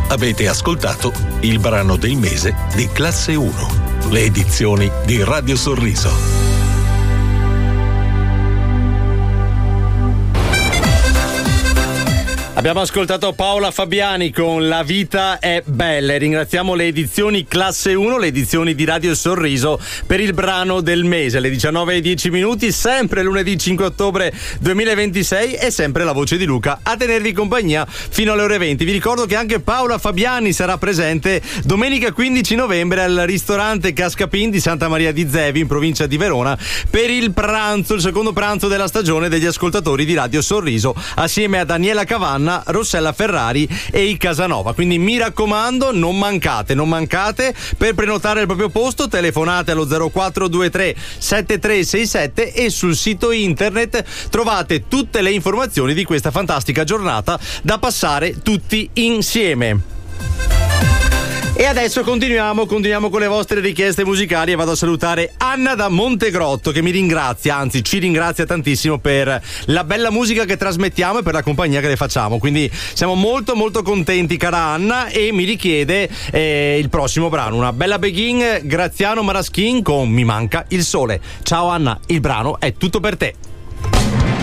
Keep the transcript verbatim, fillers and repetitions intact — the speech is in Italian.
Avete ascoltato il brano del mese di Classe uno, le edizioni di Radio Sorriso. Abbiamo ascoltato Paola Fabiani con La vita è bella e ringraziamo le edizioni Classe uno, le edizioni di Radio Sorriso per il brano del mese. Alle diciannove e dieci minuti, sempre lunedì cinque ottobre duemilaventisei, e sempre la voce di Luca a tenervi compagnia fino alle ore venti. Vi ricordo che anche Paola Fabiani sarà presente domenica quindici novembre al ristorante Cascapin di Santa Maria di Zevi in provincia di Verona per il pranzo, il secondo pranzo della stagione degli ascoltatori di Radio Sorriso, assieme a Daniela Cavanna, Rossella Ferrari e i Casanova. Quindi mi raccomando, non mancate, non mancate. Per prenotare il proprio posto telefonate allo zero quattro due tre sette tre sei sette e sul sito internet trovate tutte le informazioni di questa fantastica giornata da passare tutti insieme. E adesso continuiamo, continuiamo con le vostre richieste musicali e vado a salutare Anna da Montegrotto, che mi ringrazia, anzi ci ringrazia tantissimo per la bella musica che trasmettiamo e per la compagnia che le facciamo. Quindi siamo molto molto contenti, cara Anna, e mi richiede eh, il prossimo brano, una bella Begin, Graziano Maraschin con Mi manca il sole. Ciao Anna, il brano è tutto per te.